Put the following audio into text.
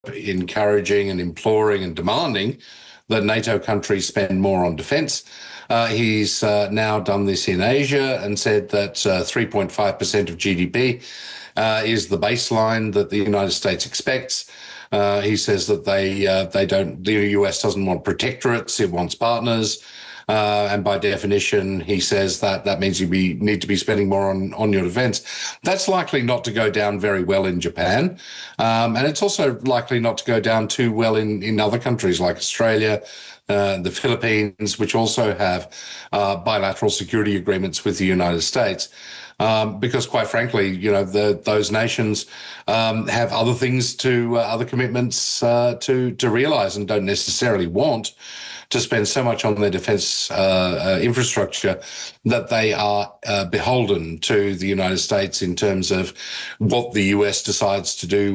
encouraging and imploring and demanding that NATO countries spend more on defence. He's now done this in Asia and said that 3.5% of GDP is the baseline that the United States expects. He says that the US doesn't want protectorates, it wants partners. And by definition, he says that means you need to be spending more on your defence. That's likely not to go down very well in Japan. And it's also likely not to go down too well in other countries like Australia, the Philippines, which also have bilateral security agreements with the United States. Because quite frankly, those nations have other things other commitments to realise and don't necessarily want to spend so much on their defence infrastructure that they are beholden to the United States in terms of what the US decides to do